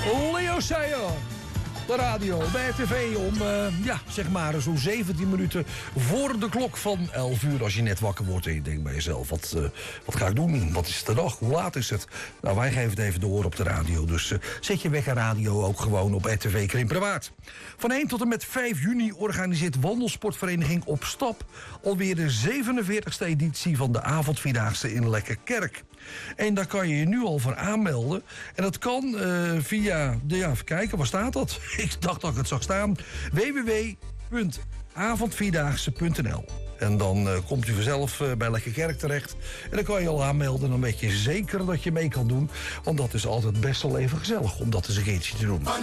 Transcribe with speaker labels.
Speaker 1: Leo Sayer. De radio, bij RTV om, zeg maar zo'n 17 minuten voor de klok van 11 uur. Als je net wakker wordt en je denkt bij jezelf, wat ga ik doen? Wat is het de dag? Hoe laat is het? Nou, wij geven het even door op de radio. Dus zet je weg aan radio ook gewoon op RTV Krimperwaard. Van 1 tot en met 5 juni organiseert wandelsportvereniging Op Stap alweer de 47e editie van de avondvierdaagse in Lekkerkerk. En daar kan je je nu al voor aanmelden. En dat kan via, even kijken, waar staat dat? Ik dacht dat ik het zag staan. www.avondvierdaagse.nl. En dan komt u vanzelf bij Lekkerkerk terecht. En dan kan je al aanmelden. Dan weet je zeker dat je mee kan doen. Want dat is altijd best wel even gezellig om dat eens een keertje te doen.